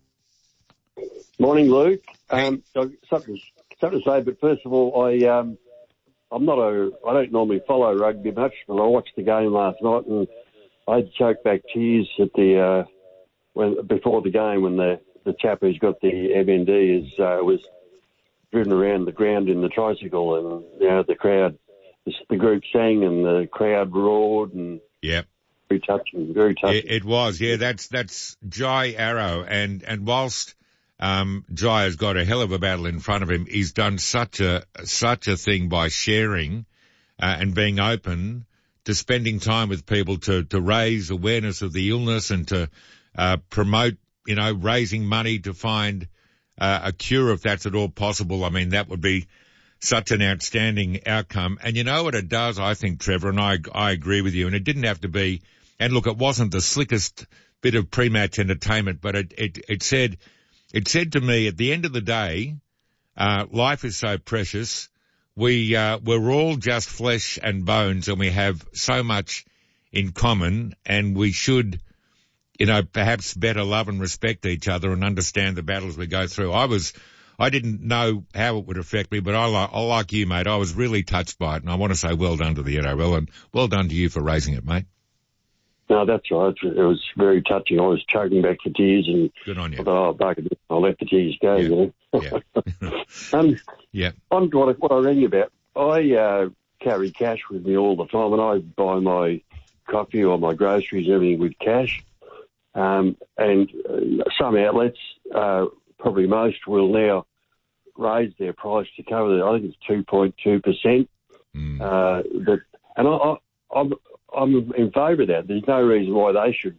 [SPEAKER 18] Morning, Luke. Um, so something, something to say, but first of all, I, um, I'm not a, I don't normally follow rugby much, but I watched the game last night and I had to choke back tears at the, uh, when, before the game when the, the chap who's got the M N D is, uh, was driven around the ground in the tricycle and, you know, the crowd, the, the group sang and the crowd roared and.
[SPEAKER 12] Yep.
[SPEAKER 18] Very touching, very touching.
[SPEAKER 12] It, it was, yeah, that's, that's Jai Arrow and, and whilst, Um, Jai has got a hell of a battle in front of him. He's done such a, such a thing by sharing, uh, and being open to spending time with people to, to raise awareness of the illness and to, uh, promote, you know, raising money to find, uh, a cure if that's at all possible. I mean, that would be such an outstanding outcome. And you know what it does, I think, Trevor, and I, I agree with you, and it didn't have to be, and look, it wasn't the slickest bit of pre-match entertainment, but it, it, it said, It said to me, at the end of the day, uh, life is so precious. We, uh, we're all just flesh and bones and we have so much in common and we should, you know, perhaps better love and respect each other and understand the battles we go through. I was, I didn't know how it would affect me, but I like, I like you, mate. I was really touched by it and I want to say well done to the N R L and well done to you for raising it, mate.
[SPEAKER 18] No, that's right. It was very touching. I was choking back the tears and
[SPEAKER 12] good on you.
[SPEAKER 18] Oh, I'll let the tears go.
[SPEAKER 12] Yeah.
[SPEAKER 18] You know?
[SPEAKER 12] Yeah.
[SPEAKER 18] um,
[SPEAKER 12] yeah.
[SPEAKER 18] I'm what I, what I rang you about. I uh, carry cash with me all the time, and I buy my coffee or my groceries, everything with cash. Um, and uh, some outlets, uh, probably most, will now raise their price to cover the. I think it's two point two percent.
[SPEAKER 12] Mm.
[SPEAKER 18] Uh, but and I, I, I'm. I'm in favour of that. There's no reason why they should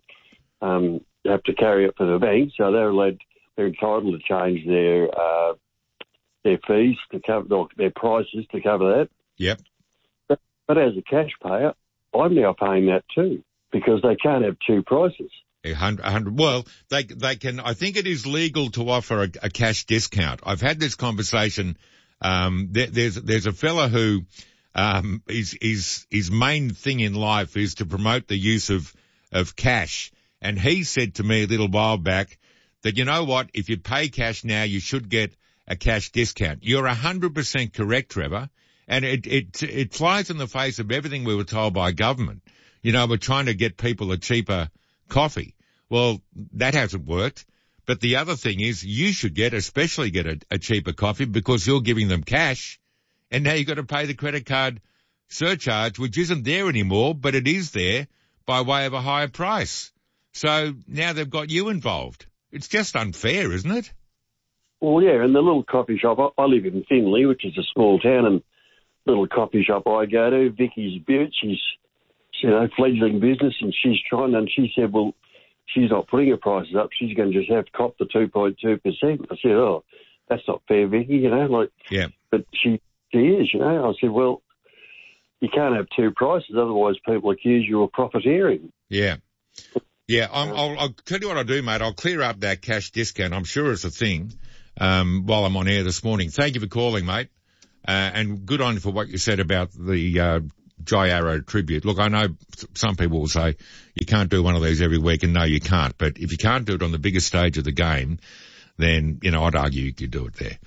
[SPEAKER 18] um, have to carry it for the bank. So they're allowed, they're entitled to change their uh, their fees to cover their prices to cover that.
[SPEAKER 12] Yep.
[SPEAKER 18] But, but as a cash payer, I'm now paying that too because they can't have two prices.
[SPEAKER 12] A hundred, a hundred. Well, they they can. I think it is legal to offer a, a cash discount. I've had this conversation. Um, there, there's there's a fella who. Um, his, his, his main thing in life is to promote the use of, of cash. And he said to me a little while back that, you know what, if you pay cash now, you should get a cash discount. You're a hundred percent correct, Trevor. And it, it, it flies in the face of everything we were told by government. You know, we're trying to get people a cheaper coffee. Well, that hasn't worked. But the other thing is you should get, especially get a, a cheaper coffee because you're giving them cash. And now you've got to pay the credit card surcharge, which isn't there anymore, but it is there by way of a higher price. So now they've got you involved. It's just unfair, isn't it?
[SPEAKER 18] Well, yeah, and the little coffee shop, I, I live in Finley, which is a small town, and little coffee shop I go to, Vicky's Beaut, she's, you know, fledgling business, and she's trying, and she said, well, she's not putting her prices up, she's going to just have to cop the two point two percent. I said, oh, that's not fair, Vicky, you know, like,
[SPEAKER 12] yeah.
[SPEAKER 18] But she... She is, you know. I said, well, you can't have two prices, otherwise people accuse you of profiteering.
[SPEAKER 12] Yeah. Yeah, I'm, I'll, I'll tell you what I'll do, mate. I'll clear up that cash discount. I'm sure it's a thing. um, while I'm on air this morning. Thank you for calling, mate. Uh, and good on you for what you said about the, uh, Jai Arrow tribute. Look, I know some people will say you can't do one of these every week, and no, you can't. But if you can't do it on the biggest stage of the game, then, you know, I'd argue you could do it there.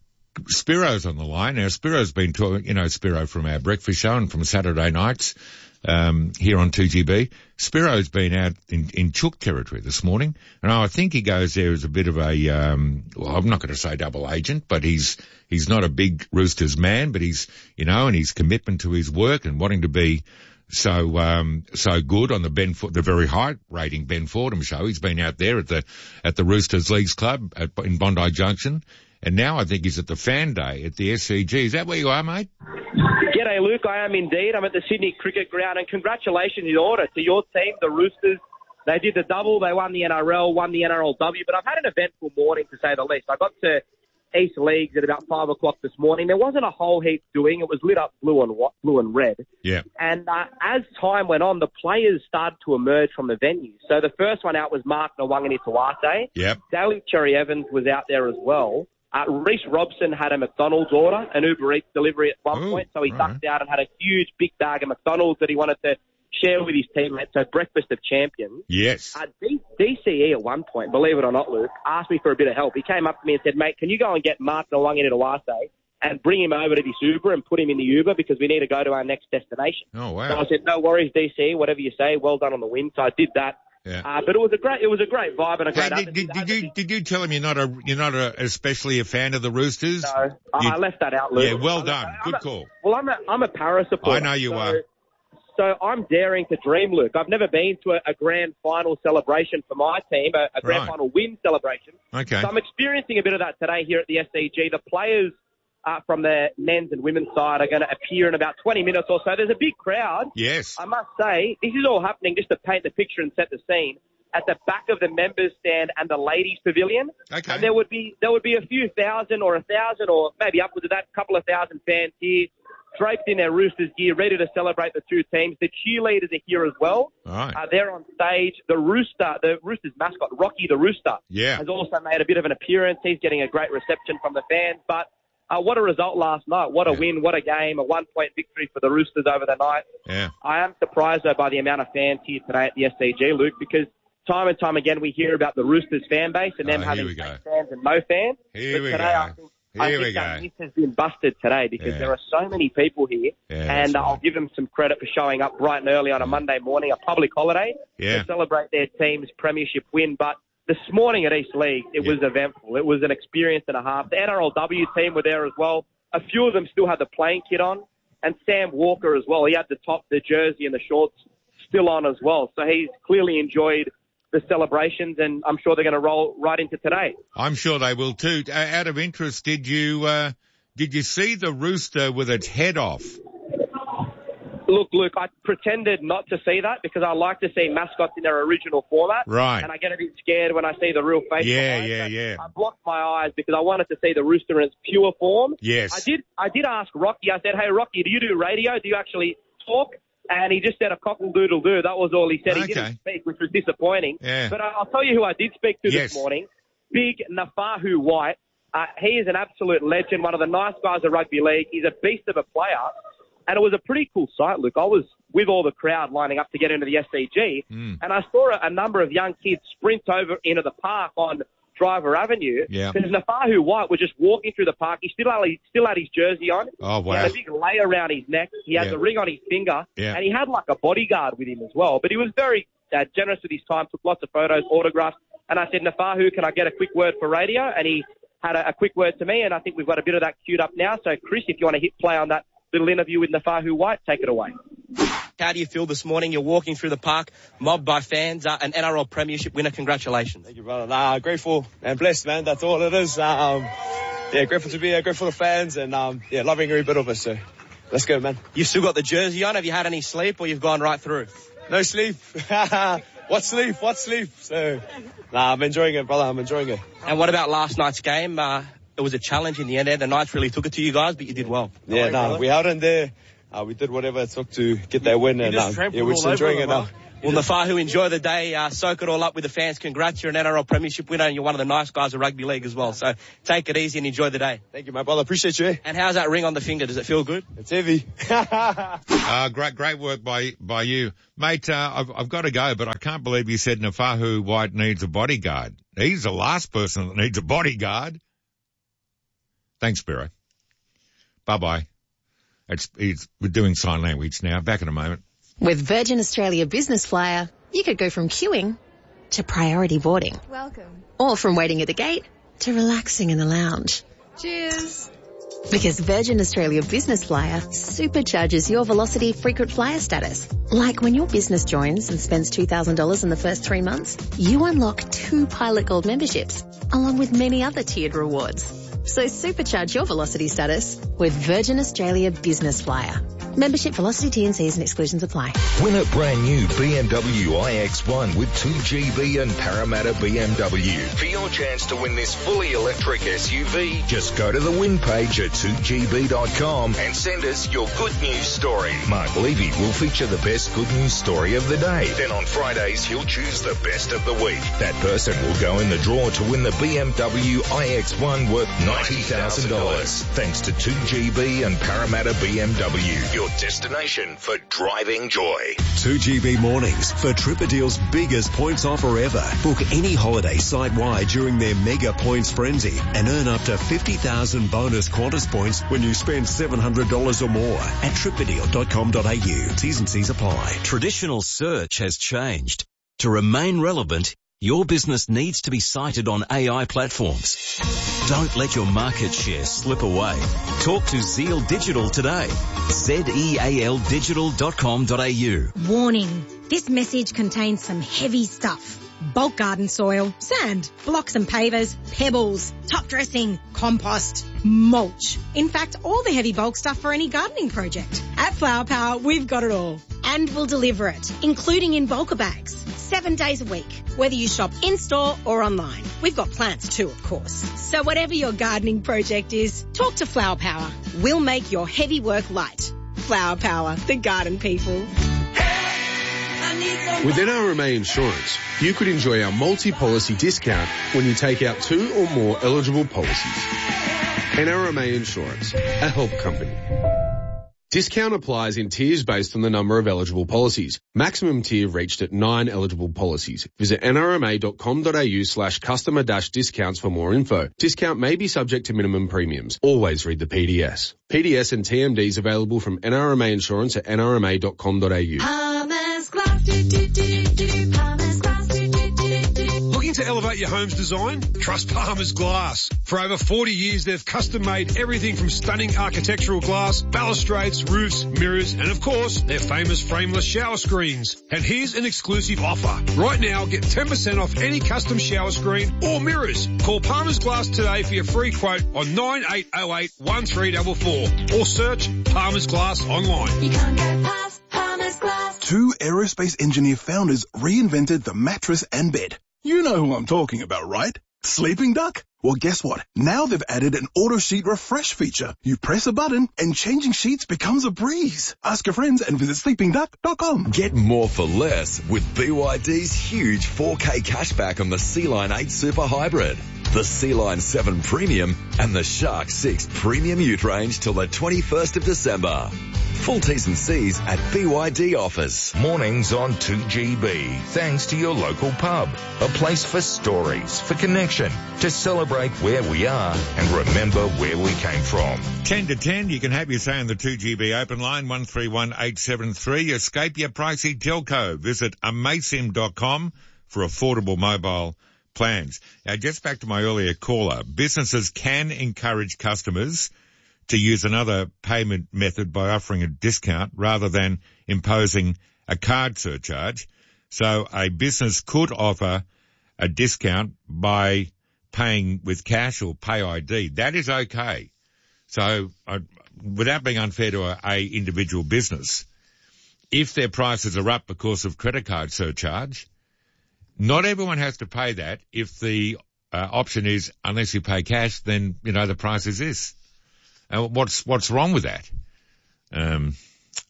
[SPEAKER 12] Spiro's on the line. Now, Spiro's been talking, you know, Spiro from our breakfast show and from Saturday nights, um, here on two G B. Spiro's been out in, in Chook territory this morning, and I think he goes there as a bit of a, um, well, I'm not going to say double agent, but he's, he's not a big Roosters man, but he's, you know, and his commitment to his work and wanting to be so, um, so good on the Ben, For- the very high rating Ben Fordham show. He's been out there at the, at the Roosters Leagues Club at, in Bondi Junction. And now I think he's at the Fan Day at the S C G. Is that where you are, mate?
[SPEAKER 19] G'day, Luke. I am indeed. I'm at the Sydney Cricket Ground, and congratulations in order to your team, the Roosters. They did the double. They won the N R L, won the N R L W. But I've had an eventful morning, to say the least. I got to East Leagues at about five o'clock this morning. There wasn't a whole heap doing. It was lit up blue and white, blue and red.
[SPEAKER 12] Yeah.
[SPEAKER 19] And uh, as time went on, the players started to emerge from the venue. So the first one out was Mark Nawangini-Tuate.
[SPEAKER 12] Yep.
[SPEAKER 19] Daly Cherry Evans was out there as well. Uh, Reece Robson had a McDonald's order, an Uber Eats delivery at one
[SPEAKER 12] Ooh,
[SPEAKER 19] point, so he
[SPEAKER 12] right.
[SPEAKER 19] ducked out and had a huge big bag of McDonald's that he wanted to share with his teammates, so breakfast of champions.
[SPEAKER 12] Yes.
[SPEAKER 19] Uh, D- DCE at one point, believe it or not, Luke, asked me for a bit of help. He came up to me and said, mate, can you go and get Mark Nawangini-Tuate and bring him over to this Uber and put him in the Uber because we need to go to our next destination.
[SPEAKER 12] Oh, wow.
[SPEAKER 19] So I said, no worries, D C, whatever you say, well done on the win. So I did that.
[SPEAKER 12] Yeah.
[SPEAKER 19] Uh, but it was a great, it was a great vibe and a great.
[SPEAKER 12] Hey, did, did, did you did you tell him you're not a you're not a, especially a fan of the Roosters?
[SPEAKER 19] No, I,
[SPEAKER 12] You-
[SPEAKER 19] I left that out, Luke.
[SPEAKER 12] Yeah, well
[SPEAKER 19] I'm
[SPEAKER 12] done.
[SPEAKER 19] A,
[SPEAKER 12] Good
[SPEAKER 19] I'm a,
[SPEAKER 12] call.
[SPEAKER 19] Well, I'm a I'm a Para supporter.
[SPEAKER 12] I know you
[SPEAKER 19] so,
[SPEAKER 12] are.
[SPEAKER 19] So I'm daring to dream, Luke. I've never been to a, a grand final celebration for my team, a, a grand
[SPEAKER 12] Right.
[SPEAKER 19] final win celebration.
[SPEAKER 12] Okay.
[SPEAKER 19] So I'm experiencing a bit of that today here at the S C G. The players uh, from the men's and women's side are going to appear in about twenty minutes or so. There's a big crowd.
[SPEAKER 12] Yes.
[SPEAKER 19] I must say, this is all happening just to paint the picture and set the scene at the back of the members stand and the ladies pavilion.
[SPEAKER 12] Okay.
[SPEAKER 19] And there would be there would be a few thousand or a thousand or maybe upwards of that, couple of thousand fans here, draped in their Roosters gear, ready to celebrate the two teams. The cheerleaders are here as well.
[SPEAKER 12] All right.
[SPEAKER 19] Uh, they're on stage. The Rooster, the Roosters mascot, Rocky the Rooster,
[SPEAKER 12] Yeah.
[SPEAKER 19] has also made a bit of an appearance. He's getting a great reception from the fans. But uh, what a result last night. What a
[SPEAKER 12] Yeah.
[SPEAKER 19] win. What a game. A one-point victory for the Roosters over the night.
[SPEAKER 12] Yeah.
[SPEAKER 19] I am surprised, though, by the amount of fans here today at the S C G, Luke, because time and time again we hear about the Roosters fan base and them
[SPEAKER 12] Oh, here
[SPEAKER 19] having
[SPEAKER 12] we go.
[SPEAKER 19] fake fans and no fans.
[SPEAKER 12] Here
[SPEAKER 19] but
[SPEAKER 12] we
[SPEAKER 19] today
[SPEAKER 12] go.
[SPEAKER 19] I think, I
[SPEAKER 12] Here
[SPEAKER 19] think
[SPEAKER 12] we
[SPEAKER 19] that
[SPEAKER 12] go.
[SPEAKER 19] myth has been busted today because
[SPEAKER 12] Yeah.
[SPEAKER 19] there are so many people here,
[SPEAKER 12] Yeah, that's
[SPEAKER 19] and uh, I'll
[SPEAKER 12] right.
[SPEAKER 19] give them some credit for showing up bright and early on a Monday morning, a public holiday,
[SPEAKER 12] Yeah.
[SPEAKER 19] to celebrate their team's premiership win. But this morning at East League, it
[SPEAKER 12] Yeah.
[SPEAKER 19] was eventful. It was an experience and a half. The N R L W team were there as well. A few of them still had the playing kit on, and Sam Walker as well. He had the top, the jersey and the shorts still on as well. So he's clearly enjoyed the celebrations, and I'm sure they're going to roll right into today.
[SPEAKER 12] I'm sure they will too. Uh, out of interest, did you uh, did you see the rooster with its head off?
[SPEAKER 19] Look, Luke, I pretended not to see that because I like to see mascots in their original format.
[SPEAKER 12] Right.
[SPEAKER 19] And I get a bit scared when I see the real face.
[SPEAKER 12] Yeah,
[SPEAKER 19] behind.
[SPEAKER 12] yeah,
[SPEAKER 19] So
[SPEAKER 12] yeah.
[SPEAKER 19] I blocked my eyes because I wanted to see the rooster in its pure form.
[SPEAKER 12] Yes.
[SPEAKER 19] I did. I did ask Rocky. I said, "Hey, Rocky, do you do radio? Do you actually talk?" And he just said a cockle-doodle-doo. That was all he said. He
[SPEAKER 12] Okay.
[SPEAKER 19] didn't speak, which was disappointing.
[SPEAKER 12] Yeah.
[SPEAKER 19] But I'll tell you who I did speak to
[SPEAKER 12] Yes.
[SPEAKER 19] this morning. Big Nafahu White. Uh, he is an absolute legend, one of the nice guys of rugby league. He's a beast of a player. And it was a pretty cool sight, Luke. I was with all the crowd lining up to get into the S C G,
[SPEAKER 12] Mm.
[SPEAKER 19] and I saw a, a number of young kids sprint over into the park on Driver Avenue.
[SPEAKER 12] Yeah.
[SPEAKER 19] Because Nafahu White was just walking through the park. He still had, he still had his jersey on.
[SPEAKER 12] Oh,
[SPEAKER 19] He
[SPEAKER 12] wow.
[SPEAKER 19] had a big lei around his neck. He had
[SPEAKER 12] Yeah.
[SPEAKER 19] the ring on his finger.
[SPEAKER 12] Yeah.
[SPEAKER 19] And he had like a bodyguard with him as well. But he was very uh, generous with his time, took lots of photos, autographs. And I said, Nafahu, can I get a quick word for radio? And he had a, a quick word to me. And I think we've got a bit of that queued up now. So, Chris, if you want to hit play on that little interview with Nafahu White, take it away. How do you feel this morning? You're walking through the park, mobbed by fans, uh, an N R L Premiership winner. Congratulations.
[SPEAKER 20] Thank you, brother. Nah, grateful and blessed, man. That's all it is. Um, yeah, grateful to be here, grateful to fans, and um, yeah, loving every bit of it. So let's go, man.
[SPEAKER 19] You've still got the jersey on. Have you had any sleep, or you've gone right through?
[SPEAKER 20] No sleep. What sleep? What sleep? So, nah, I'm enjoying it, brother. I'm enjoying it.
[SPEAKER 19] And what about last night's game? Uh, it was a challenge in the end. The Knights really took it to you guys, but you did well.
[SPEAKER 20] Yeah,
[SPEAKER 19] Right,
[SPEAKER 20] nah,
[SPEAKER 19] brother?
[SPEAKER 20] we held in there. Uh, we did whatever it took to get that win, and
[SPEAKER 19] just
[SPEAKER 20] um,
[SPEAKER 19] trampled
[SPEAKER 20] yeah, we're
[SPEAKER 19] all
[SPEAKER 20] just
[SPEAKER 19] over
[SPEAKER 20] enjoying
[SPEAKER 19] them,
[SPEAKER 20] it now.
[SPEAKER 19] huh?
[SPEAKER 21] Well, Nafahu, enjoy the day. Uh, soak it all up with the fans. Congrats, you're an N R L premiership winner and you're one of the nice guys of rugby league as well. So take it easy and enjoy the day.
[SPEAKER 20] Thank you, my brother. Appreciate you.
[SPEAKER 21] And how's that ring on the finger? Does it feel good?
[SPEAKER 20] It's heavy.
[SPEAKER 12] uh, great, great work by, by you. Mate, uh, I've, I've got to go, but I can't believe you said Nafahu White needs a bodyguard. He's the last person that needs a bodyguard. Thanks, Spiro. Bye-bye. It's, it's, we're doing sign language now. Back in a moment.
[SPEAKER 22] With Virgin Australia Business Flyer, you could go from queuing to priority boarding.
[SPEAKER 23] Welcome.
[SPEAKER 22] Or from waiting at the gate to relaxing in the lounge.
[SPEAKER 23] Cheers.
[SPEAKER 22] Because Virgin Australia Business Flyer supercharges your Velocity frequent flyer status. Like when your business joins and spends two thousand dollars in the first three months, you unlock two Pilot Gold memberships, along with many other tiered rewards. So supercharge your Velocity status with Virgin Australia Business Flyer. Membership, Velocity, T and Cs and exclusions apply.
[SPEAKER 8] Win a brand new B M W i X one with two G B and Parramatta B M W. For your chance to win this fully electric S U V, just go to the win page at two G B dot com and send us your good news story. Mark Levy will feature the best good news story of the day. Then on Fridays, he'll choose the best of the week. That person will go in the draw to win the B M W i X one worth ninety thousand dollars. Thanks to two G B and Parramatta B M W. Your destination for driving joy.
[SPEAKER 24] two G B mornings for Tripadeal's biggest points offer ever. Book any holiday site-wide during their mega points frenzy and earn up to fifty thousand bonus Qantas points when you spend seven hundred dollars or more at tripadeal dot com dot a u. T's and C's apply.
[SPEAKER 25] Traditional search has changed. To remain relevant, your business needs to be cited on A I platforms. Don't let your market share slip away. Talk to Zeal Digital today. Z E A L digital dot com dot a u.
[SPEAKER 26] Warning. This message contains some heavy stuff. Bulk garden soil, sand, blocks and pavers, pebbles, top dressing, compost, mulch. In fact, all the heavy bulk stuff for any gardening project. At Flower Power, we've got it all. And we'll deliver it, including in bulker bags, seven days a week, whether you shop in-store or online. We've got plants too, of course. So whatever your gardening project is, talk to Flower Power. We'll make your heavy work light. Flower Power, the garden people.
[SPEAKER 27] With N R M A Insurance, you could enjoy our multi-policy discount when you take out two or more eligible policies. N R M A Insurance, a help company. Discount applies in tiers based on the number of eligible policies. Maximum tier reached at nine eligible policies. Visit n r m a dot com dot a u slash customer dash discounts for more info. Discount may be subject to minimum premiums. Always read the P D S. P D S and T M Ds available from N R M A Insurance at n r m a dot com dot a u.
[SPEAKER 15] Looking to elevate your home's design? Trust Palmer's Glass. For over forty years, they've custom-made everything from stunning architectural glass, balustrades, roofs, mirrors, and of course, their famous frameless shower screens. And here's an exclusive offer. Right now, get ten percent off any custom shower screen or mirrors. Call Palmer's Glass today for your free quote on nine eight oh eight, one three four four or search Palmer's Glass online.
[SPEAKER 28] You can't get past Palmer's Glass. Two aerospace engineer founders reinvented the mattress and bed. You know who I'm talking about, right? Sleeping Duck? Well, guess what? Now they've added an auto sheet refresh feature. You press a button and changing sheets becomes a breeze. Ask your friends and visit sleeping duck dot com.
[SPEAKER 29] Get more for less with B Y D's huge four K cashback on the Sea-Line eight Super Hybrid, the Sea-Line seven Premium and the Shark six Premium Ute range till the twenty-first of December. Full T's and C's at B Y D offers.
[SPEAKER 8] Mornings on two G B, thanks to your local pub. A place for stories, for connection, to celebrate where we are and remember where we came from.
[SPEAKER 12] ten to ten, you can have your say on the two G B open line, one three one eight seven three. Escape your pricey telco. Visit amaysim dot com for affordable mobile plans. Now, just back to my earlier caller, businesses can encourage customers to use another payment method by offering a discount rather than imposing a card surcharge. So a business could offer a discount by paying with cash or pay I D. That is okay. So uh, without being unfair to a, a individual business, if their prices are up because of credit card surcharge, not everyone has to pay that. If the uh, option is unless you pay cash, then, you know, the price is this. Uh, what's what's wrong with that? Um,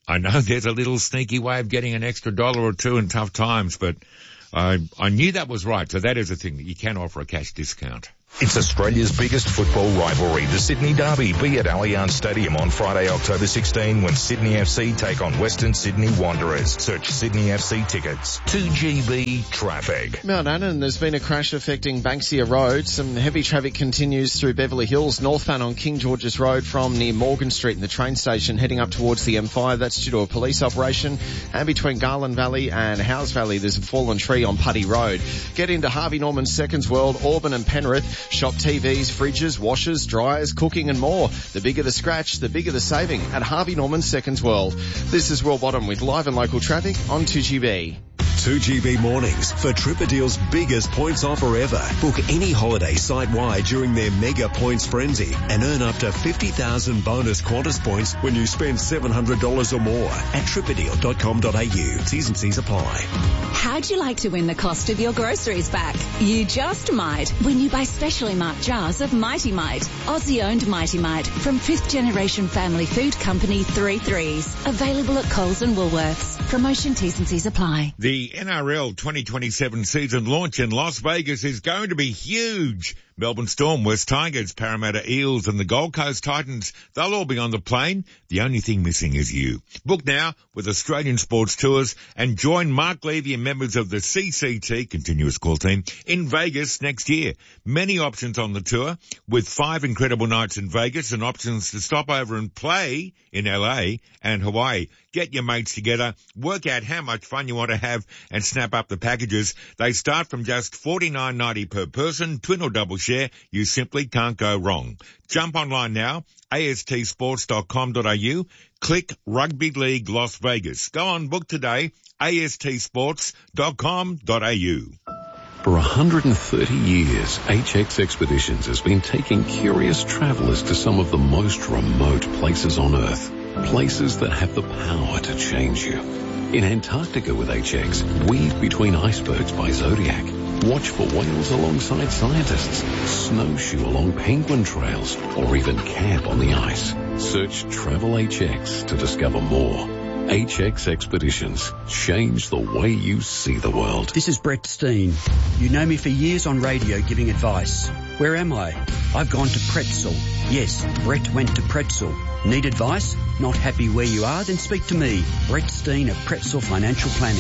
[SPEAKER 12] I know there's a little sneaky way of getting an extra dollar or two in tough times, but I, I knew that was right. So that is a thing that you can offer a cash discount.
[SPEAKER 8] It's Australia's biggest football rivalry, the Sydney Derby. Be at Allianz Stadium on Friday, October sixteenth, when Sydney F C take on Western Sydney Wanderers. Search Sydney F C tickets. two G B traffic.
[SPEAKER 9] Mount Annan, there's been a crash affecting Banksia Road. Some heavy traffic continues through Beverly Hills, northbound on King George's Road from near Morgan Street and the train station heading up towards the M five. That's due to a police operation. And between Garland Valley and Howes Valley, there's a fallen tree on Putty Road. Get into Harvey Norman Seconds World, Auburn and Penrith. Shop T Vs, fridges, washers, dryers, cooking and more. The bigger the scratch, the bigger the saving at Harvey Norman Seconds World. This is Will Bottom with live and local traffic on two G B.
[SPEAKER 24] two G B mornings for TripADeal's biggest points offer ever. Book any holiday site-wide during their mega points frenzy and earn up to fifty thousand bonus Qantas points when you spend seven hundred dollars or more at trip a deal dot com dot a u. T's and C's apply.
[SPEAKER 1] How'd you like to win the cost of your groceries back? You just might when you buy specially marked jars of Mighty Mite, Aussie-owned Mighty Mite from fifth generation family food company Three Threes. Available at Coles and Woolworths. Promotion T's and C's apply.
[SPEAKER 12] The N R L twenty twenty-seven season launch in Las Vegas is going to be huge. Melbourne Storm, West Tigers, Parramatta Eels and the Gold Coast Titans, they'll all be on the plane. The only thing missing is you. Book now with Australian Sports Tours and join Mark Levy and members of the C C T, Continuous Call Team, in Vegas next year. Many options on the tour with five incredible nights in Vegas and options to stop over and play in L A and Hawaii. Get your mates together, work out how much fun you want to have and snap up the packages. They start from just forty-nine ninety per person, twin or double share. You simply can't go wrong. Jump online now, A S T sports dot com dot a u. Click Rugby League Las Vegas. Go on, book today, A S T sports dot com dot a u.
[SPEAKER 3] For one hundred thirty years, H X Expeditions has been taking curious travellers to some of the most remote places on Earth. Places that have the power to change you. In Antarctica with H X, weave between icebergs by Zodiac. Watch for whales alongside scientists. Snowshoe along penguin trails. Or even camp on the ice. Search Travel H X to discover more. H X Expeditions. Change the way you see the world.
[SPEAKER 4] This is Brett Steen. You know me for years on radio giving advice. Where am I? I've gone to Pretzel. Yes, Brett went to Pretzel. Need advice? Not happy where you are? Then speak to me, Brett Steen of Pretzel Financial Planning.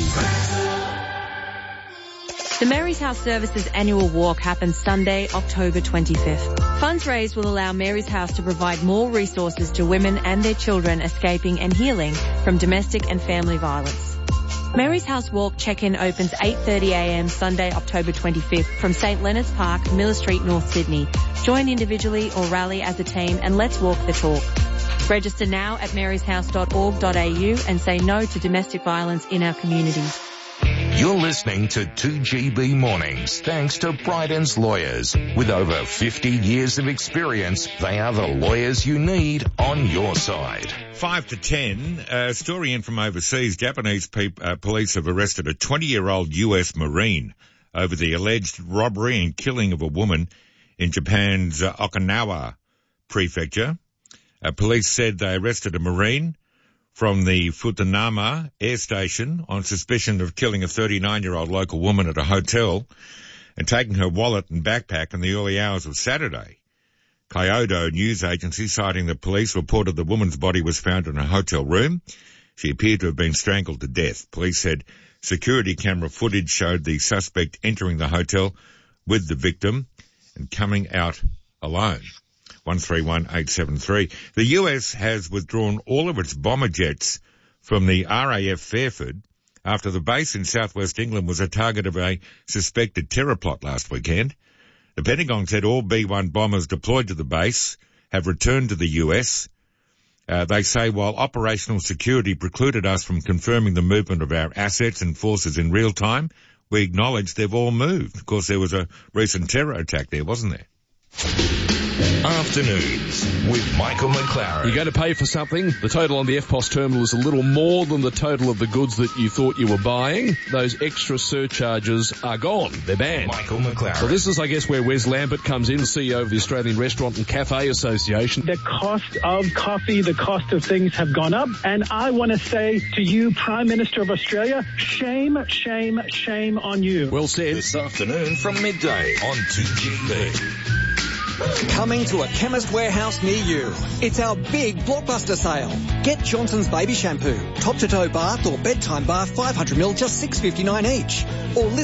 [SPEAKER 5] The Mary's House Services annual walk happens Sunday, October twenty-fifth. Funds raised will allow Mary's House to provide more resources to women and their children escaping and healing from domestic and family violence. Mary's House Walk check-in opens eight thirty a m Sunday, October twenty-fifth from St Leonard's Park, Miller Street, North Sydney. Join individually or rally as a team and let's walk the talk. Register now at marys house dot org dot a u and say no to domestic violence in our communities.
[SPEAKER 8] You're listening to two G B Mornings, thanks to Bryden's Lawyers. With over fifty years of experience, they are the lawyers you need on your side.
[SPEAKER 12] Five to ten, a story in from overseas. Japanese pe- uh, police have arrested a twenty-year-old U S Marine over the alleged robbery and killing of a woman in Japan's uh, Okinawa prefecture. Uh, police said they arrested a Marine from the Futanama air station on suspicion of killing a thirty-nine-year-old local woman at a hotel and taking her wallet and backpack in the early hours of Saturday. Kyodo news agency citing the police reported the woman's body was found in a hotel room. She appeared to have been strangled to death. Police said security camera footage showed the suspect entering the hotel with the victim and coming out alone. one three one eight seven three. The U S has withdrawn all of its bomber jets from the R A F Fairford after the base in southwest England was a target of a suspected terror plot last weekend. The Pentagon said all B one bombers deployed to the base have returned to the U S. Uh, they say while operational security precluded us from confirming the movement of our assets and forces in real time, we acknowledge they've all moved. Of course, there was a recent terror attack there, wasn't there?
[SPEAKER 8] Afternoons with Michael McLaren.
[SPEAKER 2] You're going to pay for something. The total on the F P O S terminal is a little more than the total of the goods that you thought you were buying. Those extra surcharges are gone. They're banned.
[SPEAKER 8] Michael McLaren.
[SPEAKER 2] So this is, I guess, where Wes Lambert comes in, C E O of the Australian Restaurant and Cafe Association.
[SPEAKER 6] The cost of coffee, the cost of things have gone up. And I want to say to you, Prime Minister of Australia, shame, shame, shame on you.
[SPEAKER 2] Well said.
[SPEAKER 8] This afternoon from midday on two G B.
[SPEAKER 7] Coming to a Chemist Warehouse near you. It's our big blockbuster sale. Get Johnson's Baby Shampoo, top to toe bath or bedtime bath five hundred milliliters, just six fifty-nine each. Or